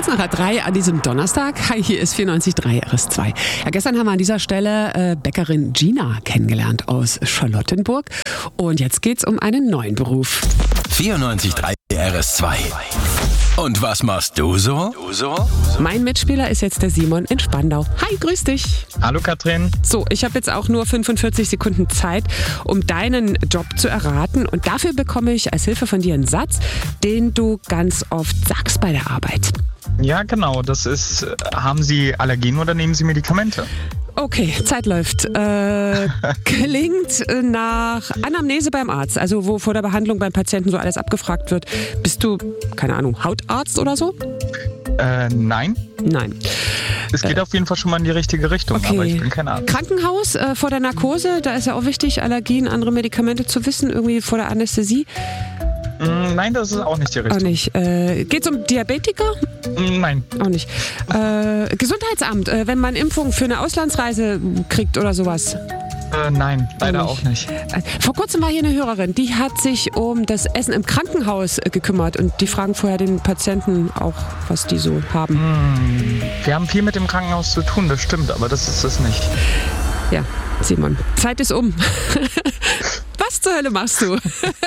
nach 3 an diesem Donnerstag. Hi, hier ist 94.3 RS2. Ja, gestern haben wir an dieser Stelle Bäckerin Gina kennengelernt aus Charlottenburg. Und jetzt geht's um einen neuen Beruf. 94.3 RS2. Und was machst du so? Mein Mitspieler ist jetzt der Simon in Spandau. Hi, grüß dich. Hallo Katrin. So, ich habe jetzt auch nur 45 Sekunden Zeit, um deinen Job zu erraten. Und dafür bekomme ich als Hilfe von dir einen Satz, den du ganz oft sagst bei der Arbeit. Ja, genau. Das ist, haben Sie Allergien oder nehmen Sie Medikamente? Okay, Zeit läuft. Klingt nach Anamnese beim Arzt, also wo vor der Behandlung beim Patienten so alles abgefragt wird. Bist du, keine Ahnung, Hautarzt oder so? Nein. Nein. Es geht auf jeden Fall schon mal in die richtige Richtung, Okay. aber ich bin kein Arzt. Krankenhaus vor der Narkose, da ist ja auch wichtig, Allergien, andere Medikamente zu wissen, irgendwie vor der Anästhesie. Nein, das ist auch nicht die Richtung. Auch nicht. Geht's um Diabetiker? Nein. Auch nicht. Gesundheitsamt, wenn man Impfung für eine Auslandsreise kriegt oder sowas. Nein, leider auch nicht. Vor kurzem war hier eine Hörerin, die hat sich um das Essen im Krankenhaus gekümmert und die fragen vorher den Patienten auch, was die so haben. Wir haben viel mit dem Krankenhaus zu tun, das stimmt, aber das ist es nicht. Ja, Simon, Zeit ist um. Was zur Hölle machst du?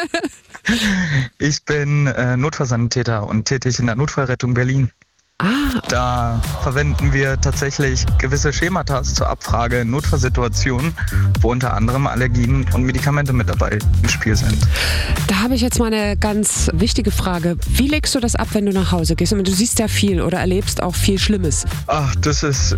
Ich bin Notfallsanitäter und tätig in der Notfallrettung Berlin. Da verwenden wir tatsächlich gewisse Schemata zur Abfrage in Notfallsituationen, wo unter anderem Allergien und Medikamente mit dabei im Spiel sind. Da habe ich jetzt mal eine ganz wichtige Frage. Wie legst du das ab, wenn du nach Hause gehst? Du siehst ja viel oder erlebst auch viel Schlimmes. Ach, das ist,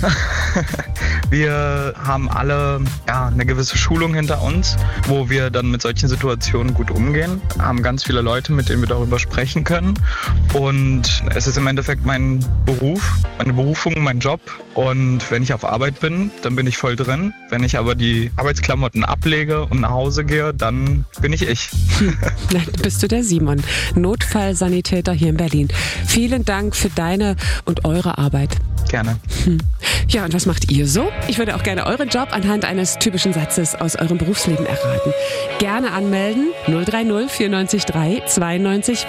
wir haben alle eine gewisse Schulung hinter uns, wo wir dann mit solchen Situationen gut umgehen, haben ganz viele Leute, mit denen wir darüber sprechen können und es ist im Endeffekt mein Beruf, meine Berufung, mein Job und wenn ich auf Arbeit bin, dann bin ich voll drin. Wenn ich aber die Arbeitsklamotten ablege und nach Hause gehe, dann bin ich. Dann bist du der Simon, Notfallsanitäter hier in Berlin. Vielen Dank für deine und eure Arbeit. Gerne. Ja, und was macht ihr so? Ich würde auch gerne euren Job anhand eines typischen Satzes aus eurem Berufsleben erraten. Gerne anmelden 030 94 3 92